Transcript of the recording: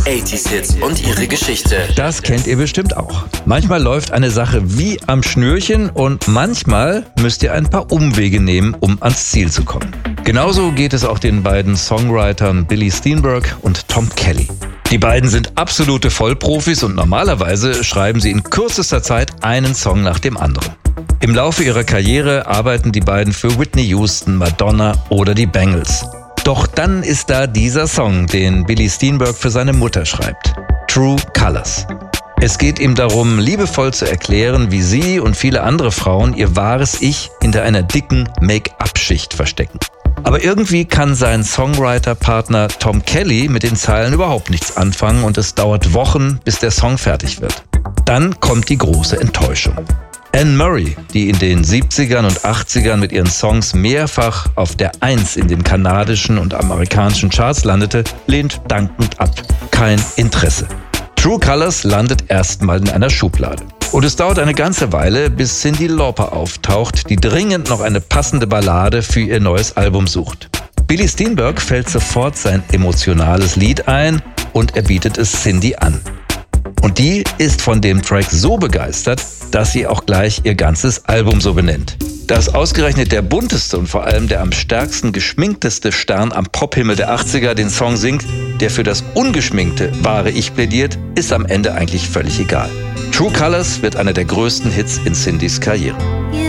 80s Hits und ihre Geschichte. Das kennt ihr bestimmt auch. Manchmal läuft eine Sache wie am Schnürchen und manchmal müsst ihr ein paar Umwege nehmen, um ans Ziel zu kommen. Genauso geht es auch den beiden Songwritern Billy Steenberg und Tom Kelly. Die beiden sind absolute Vollprofis und normalerweise schreiben sie in kürzester Zeit einen Song nach dem anderen. Im Laufe ihrer Karriere arbeiten die beiden für Whitney Houston, Madonna oder die Bangles. Doch dann ist da dieser Song, den Billy Steenberg für seine Mutter schreibt. True Colors. Es geht ihm darum, liebevoll zu erklären, wie sie und viele andere Frauen ihr wahres Ich hinter einer dicken Make-up-Schicht verstecken. Aber irgendwie kann sein Songwriter-Partner Tom Kelly mit den Zeilen überhaupt nichts anfangen und es dauert Wochen, bis der Song fertig wird. Dann kommt die große Enttäuschung. Anne Murray, die in den 70ern und 80ern mit ihren Songs mehrfach auf der 1 in den kanadischen und amerikanischen Charts landete, lehnt dankend ab. Kein Interesse. True Colors landet erstmal in einer Schublade. Und es dauert eine ganze Weile, bis Cyndi Lauper auftaucht, die dringend noch eine passende Ballade für ihr neues Album sucht. Billy Steenberg fällt sofort sein emotionales Lied ein und er bietet es Cyndi an. Und die ist von dem Track so begeistert, dass sie auch gleich ihr ganzes Album so benennt. Dass ausgerechnet der bunteste und vor allem der am stärksten geschminkteste Stern am Pophimmel der 80er den Song singt, der für das ungeschminkte wahre Ich plädiert, ist am Ende eigentlich völlig egal. True Colors wird einer der größten Hits in Cyndis Karriere.